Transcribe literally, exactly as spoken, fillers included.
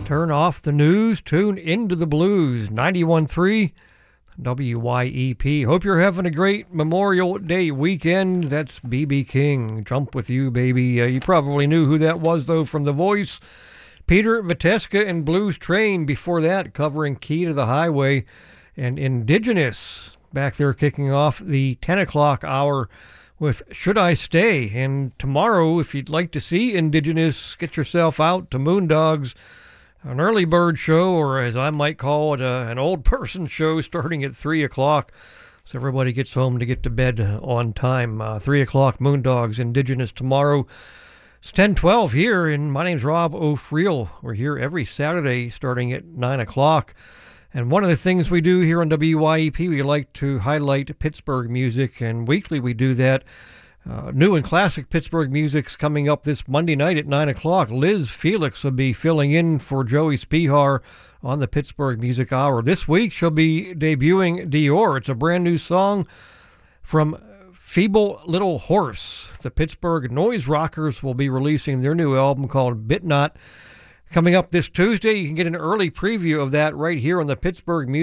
Turn off the news, tune into the blues. ninety-one point three W Y E P. Hope you're having a great Memorial Day weekend. That's B B King. Jump with you, baby. Uh, you probably knew who that was, though, from The Voice. Peter Viteska and Blues Train before that, covering Key to the Highway and Indigenous. Back there kicking off the ten o'clock hour with Should I Stay? And tomorrow, if you'd like to see Indigenous, get yourself out to Moondogs, an early bird show, or as I might call it, uh, an old person show starting at three o'clock. So everybody gets home to get to bed on time. Uh, three o'clock, Moondogs, Indigenous tomorrow. It's ten twelve here, and my name's Rob O'Friel. We're here every Saturday starting at nine o'clock. And one of the things we do here on W Y E P, we like to highlight Pittsburgh music, and weekly we do that. Uh, new and classic Pittsburgh music's coming up this Monday night at nine o'clock. Liz Felix will be filling in for Joey Spihar on the Pittsburgh Music Hour. This week she'll be debuting Dior. It's a brand new song from Feeble Little Horse. The Pittsburgh Noise Rockers will be releasing their new album called Bit Not. Coming up this Tuesday, you can get an early preview of that right here on the Pittsburgh Music